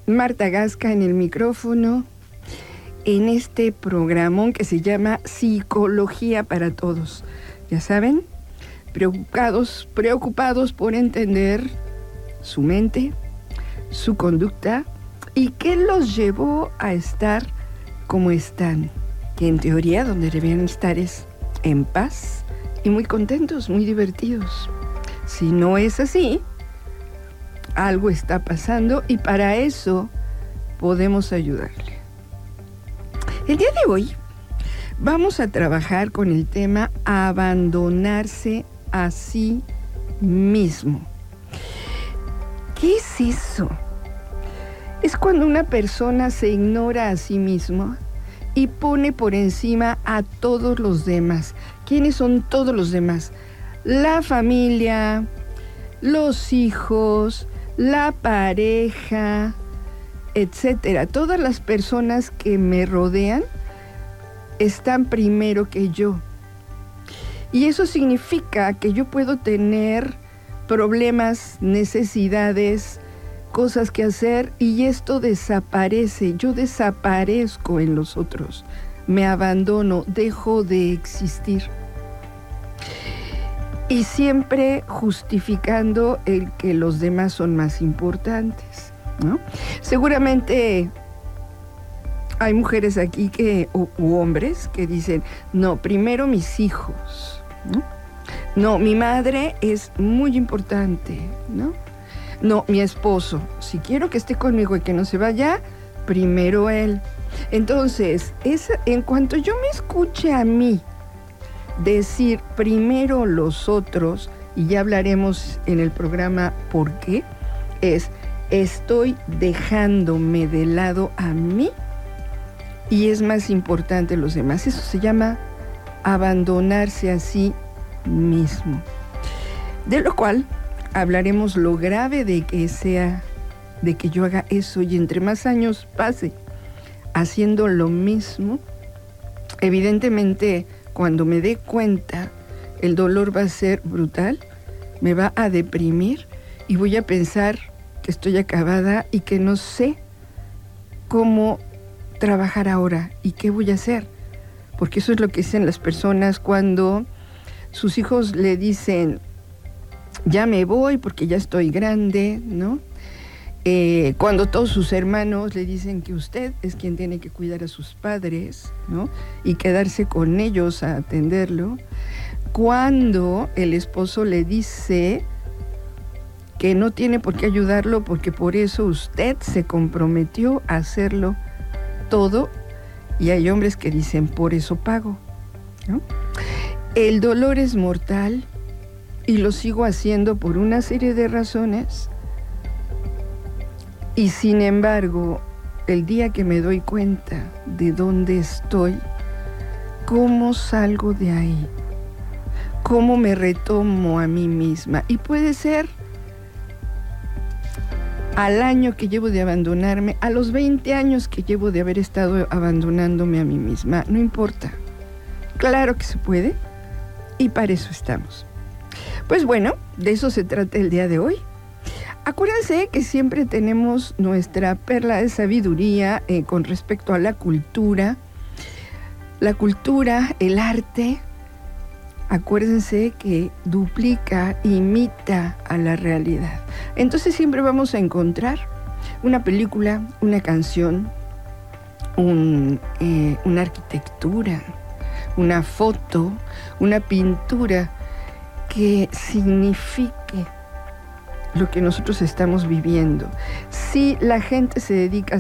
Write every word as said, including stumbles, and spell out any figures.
Marta Gasca en el micrófono, en este programón que se llama Psicología para Todos. Ya saben, preocupados, preocupados por entender su mente, su conducta y qué los llevó a estar como están, que en teoría donde deberían estar es en paz y muy contentos, muy divertidos. Si no es así, algo está pasando y para eso podemos ayudarle. El día de hoy vamos a trabajar con el tema abandonarse a sí mismo. ¿Qué es eso? Es cuando una persona se ignora a sí mismo y pone por encima a todos los demás. ¿Quiénes son todos los demás? La familia, los hijos, la pareja, etcétera. Todas las personas que me rodean están primero que yo. Y eso significa que yo puedo tener problemas, necesidades, cosas que hacer y esto desaparece. Yo desaparezco en los otros. Me abandono, dejo de existir. Y siempre justificando el que los demás son más importantes, ¿no? Seguramente hay mujeres aquí que, u, u hombres que dicen, no, primero mis hijos, ¿no? No, mi madre es muy importante, ¿no? No, mi esposo, si quiero que esté conmigo y que no se vaya, primero él. Entonces, es, en cuanto yo me escuche a mí, decir primero los otros, y ya hablaremos en el programa por qué, es estoy dejándome de lado a mí y es más importante los demás. Eso se llama abandonarse a sí mismo. De lo cual hablaremos lo grave de que sea, de que yo haga eso y entre más años pase haciendo lo mismo, evidentemente cuando me dé cuenta, el dolor va a ser brutal, me va a deprimir y voy a pensar que estoy acabada y que no sé cómo trabajar ahora y qué voy a hacer. Porque eso es lo que dicen las personas cuando sus hijos le dicen, ya me voy porque ya estoy grande, ¿no? Eh, cuando todos sus hermanos le dicen que usted es quien tiene que cuidar a sus padres, ¿no? Y quedarse con ellos a atenderlo. Cuando el esposo le dice que no tiene por qué ayudarlo porque por eso usted se comprometió a hacerlo todo. Y hay hombres que dicen, por eso pago, ¿no? El dolor es mortal y lo sigo haciendo por una serie de razones. Y sin embargo, el día que me doy cuenta de dónde estoy, cómo salgo de ahí, cómo me retomo a mí misma. Y puede ser al año que llevo de abandonarme, a los veinte años que llevo de haber estado abandonándome a mí misma, no importa. Claro que se puede y para eso estamos. Pues bueno, de eso se trata el día de hoy. Acuérdense que siempre tenemos nuestra perla de sabiduría eh, con respecto a la cultura. La cultura, el arte, acuérdense que duplica, imita a la realidad. Entonces siempre vamos a encontrar una película, una canción, un, eh, una arquitectura, una foto, una pintura que signifique lo que nosotros estamos viviendo. Si la gente se dedica